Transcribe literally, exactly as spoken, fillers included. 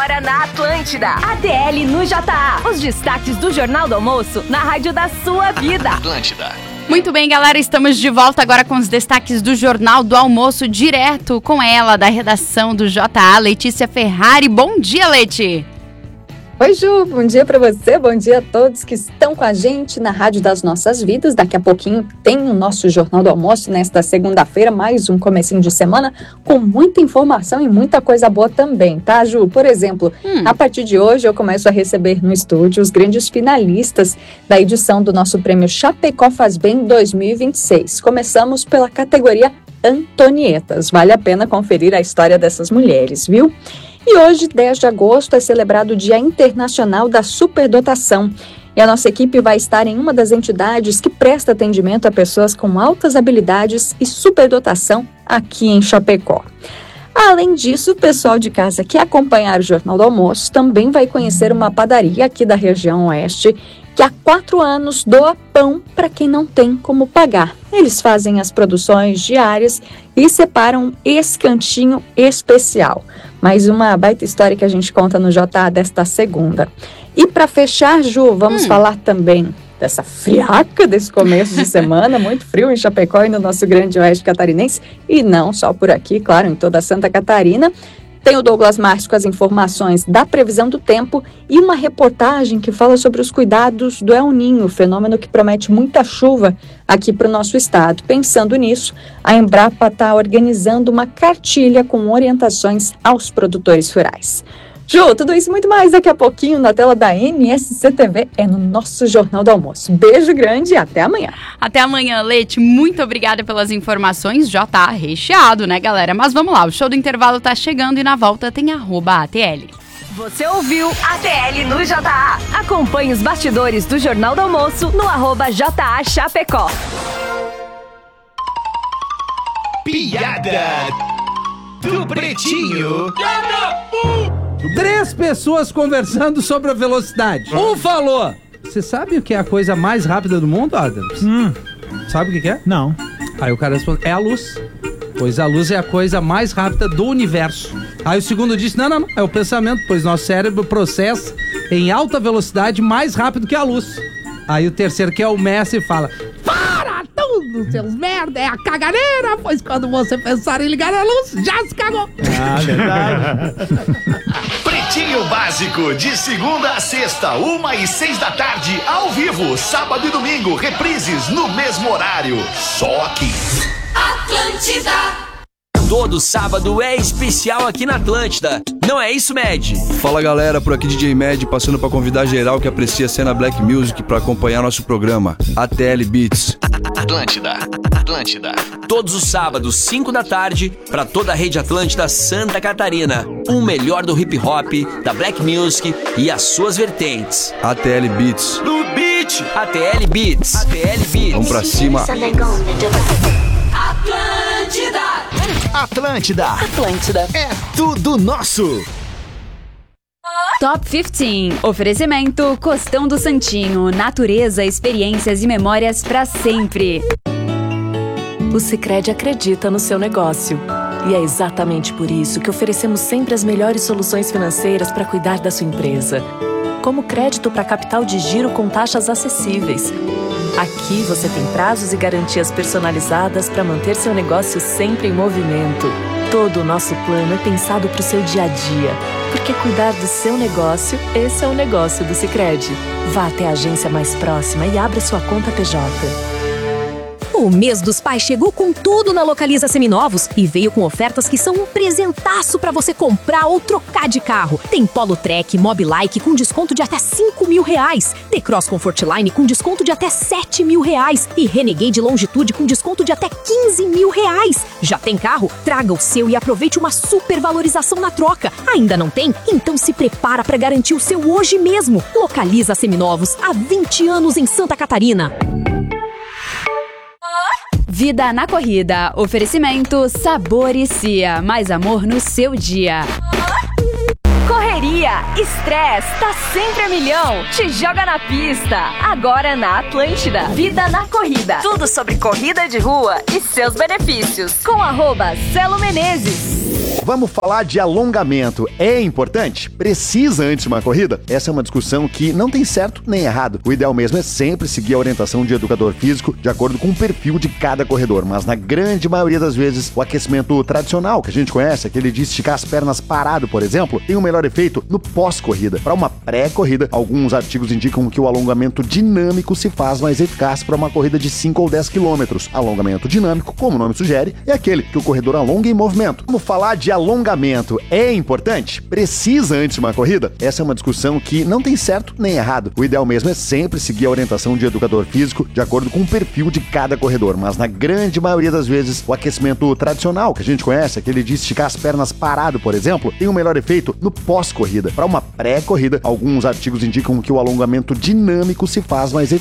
agora na Atlântida. A T L no J A. Os destaques do Jornal do Almoço na rádio da sua vida. Atlântida. Muito bem, galera, estamos de volta agora com os destaques do Jornal do Almoço, direto com ela, da redação do J A, Letícia Ferrari. Bom dia, Leti! Oi, Ju, bom dia para você, bom dia a todos que estão com a gente na Rádio das Nossas Vidas. Daqui a pouquinho tem o nosso Jornal do Almoço nesta segunda-feira, mais um comecinho de semana com muita informação e muita coisa boa também, tá, Ju? Por exemplo, hum. a partir de hoje eu começo a receber no estúdio os grandes finalistas da edição do nosso prêmio Chapecó Faz Bem dois mil e vinte e seis. Começamos pela categoria Antonietas. Vale a pena conferir a história dessas mulheres, viu? E hoje, dez de agosto, é celebrado o Dia Internacional da Superdotação. E a nossa equipe vai estar em uma das entidades que presta atendimento a pessoas com altas habilidades e superdotação aqui em Chapecó. Além disso, o pessoal de casa que acompanhar o Jornal do Almoço também vai conhecer uma padaria aqui da região oeste que há quatro anos doa pão para quem não tem como pagar. Eles fazem as produções diárias e separam esse cantinho especial. Mais uma baita história que a gente conta no J A desta segunda. E para fechar, Ju, vamos hum. falar também dessa friaca desse começo de semana, muito frio em Chapecó e no nosso grande oeste catarinense, e não só por aqui, claro, em toda Santa Catarina. Tem o Douglas Marques com as informações da previsão do tempo e uma reportagem que fala sobre os cuidados do El Niño, fenômeno que promete muita chuva aqui para o nosso estado. Pensando nisso, a Embrapa está organizando uma cartilha com orientações aos produtores rurais. Ju, tudo isso e muito mais daqui a pouquinho na tela da N S C T V, é no nosso Jornal do Almoço. Beijo grande e até amanhã. Até amanhã, Leti. Muito obrigada pelas informações. Já tá recheado, né, galera? Mas vamos lá, o show do intervalo tá chegando e na volta tem arroba A T L. Você ouviu A T L no J A. Acompanhe os bastidores do Jornal do Almoço no arroba J A Chapecó. Piada do Pretinho. Três pessoas conversando sobre a velocidade. Um falou: você sabe o que é a coisa mais rápida do mundo, Adams? Hum. Sabe o que, que é? Não. Aí o cara responde: é a luz. Pois a luz é a coisa mais rápida do universo. Aí o segundo disse: não, não, não, é o pensamento, pois nosso cérebro processa em alta velocidade mais rápido que a luz. Aí o terceiro, que é o Messi, fala: para tudo, seus merda, é a caganeira, pois quando você pensar em ligar a luz, já se cagou. Ah, verdade. Pretinho Básico, de segunda a sexta, uma e seis da tarde, ao vivo, sábado e domingo, reprises no mesmo horário, só aqui. Atlântida. Todo sábado é especial aqui na Atlântida. Não é isso, Med? Fala, galera, por aqui D J Med, passando pra convidar geral que aprecia a cena Black Music pra acompanhar nosso programa, A T L Beats. Atlântida, Atlântida. Todos os sábados, cinco da tarde, pra toda a rede Atlântida Santa Catarina. O melhor do hip hop, da Black Music e as suas vertentes. A T L Beats. No beat. A T L Beats. A T L Beats. Vamos pra cima. Atlântida. Atlântida. Atlântida. É tudo nosso. Top quinze. Oferecimento Costão do Santinho. Natureza, experiências e memórias pra sempre. O Sicredi acredita no seu negócio. E é exatamente por isso que oferecemos sempre as melhores soluções financeiras para cuidar da sua empresa. Como crédito para capital de giro com taxas acessíveis. Aqui você tem prazos e garantias personalizadas para manter seu negócio sempre em movimento. Todo o nosso plano é pensado para o seu dia a dia. Porque cuidar do seu negócio, esse é o negócio do Sicredi. Vá até a agência mais próxima e abra sua conta P J. O mês dos pais chegou com tudo na Localiza Seminovos e veio com ofertas que são um presentaço para você comprar ou trocar de carro. Tem Polo Trek, Mobilike com desconto de até cinco mil reais. T-Cross Comfortline com desconto de até sete mil reais. E Renegade Longitude com desconto de até quinze mil reais. Já tem carro? Traga o seu e aproveite uma super valorização na troca. Ainda não tem? Então se prepara para garantir o seu hoje mesmo. Localiza Seminovos, há vinte anos em Santa Catarina. Vida na Corrida. Oferecimento Sabor e Cia. Mais amor no seu dia. Correria, estresse, tá sempre a milhão. Te joga na pista. Agora na Atlântida. Vida na Corrida. Tudo sobre corrida de rua e seus benefícios. Com arroba Celo Menezes. Vamos falar de alongamento. É importante? Precisa antes de uma corrida? Essa é uma discussão que não tem certo nem errado. O ideal mesmo é sempre seguir a orientação de educador físico de acordo com o perfil de cada corredor, mas na grande maioria das vezes o aquecimento tradicional que a gente conhece, aquele de esticar as pernas parado, por exemplo, tem um melhor efeito no pós-corrida. Para uma pré-corrida, alguns artigos indicam que o alongamento dinâmico se faz mais eficaz para uma corrida de cinco ou dez quilômetros. Alongamento dinâmico, como o nome sugere, é aquele que o corredor alonga em movimento. Vamos falar de alongamento. É importante? Precisa antes de uma corrida? Essa é uma discussão que não tem certo nem errado. O ideal mesmo é sempre seguir a orientação de educador físico de acordo com o perfil de cada corredor, mas na grande maioria das vezes o aquecimento tradicional que a gente conhece, aquele de esticar as pernas parado, por exemplo, tem um melhor efeito no pós-corrida. Para uma pré-corrida, alguns artigos indicam que o alongamento dinâmico se faz mais eficaz